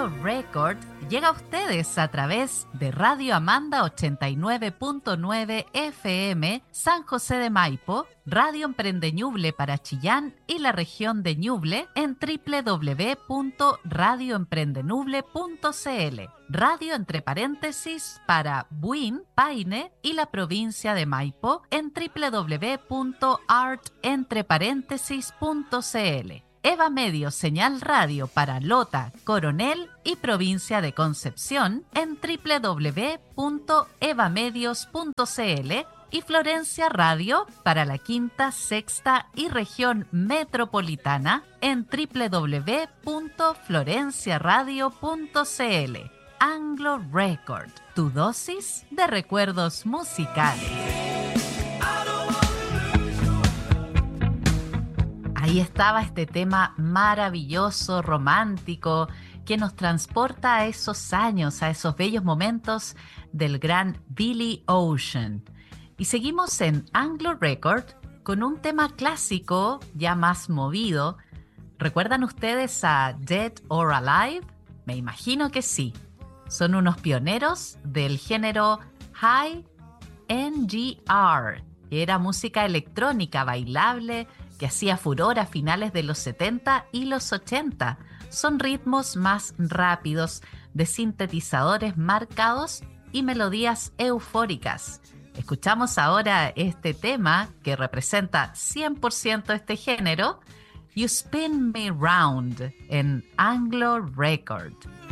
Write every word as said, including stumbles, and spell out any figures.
Anglo Record llega a ustedes a través de Radio Amanda ochenta y nueve punto nueve F M San José de Maipo, Radio Emprende Ñuble para Chillán y la región de Ñuble en doble u doble u doble u punto radio emprende ñuble punto c l, radio entre paréntesis para Buin, Paine y la provincia de Maipo en doble u doble u doble u punto art entre paréntesis punto c l. Eva Medio Señal Radio para Lota, Coronel y provincia de Concepción en doble u doble u doble u punto evamedios punto c l y Florencia Radio para la Quinta, Sexta y región metropolitana en doble u doble u doble u punto florencia radio punto c l. Anglo Record, tu dosis de recuerdos musicales. Ahí estaba este tema maravilloso, romántico, que nos transporta a esos años, a esos bellos momentos del gran Billy Ocean. Y seguimos en Anglo Record con un tema clásico ya más movido. ¿Recuerdan ustedes a Dead or Alive? Me imagino que sí. Son unos pioneros del género High N G R, que era música electrónica bailable que hacía furor a finales de los setenta y los ochenta. Son ritmos más rápidos, de sintetizadores marcados y melodías eufóricas. Escuchamos ahora este tema que representa cien por ciento este género, You Spin Me Round, en Anglo Record.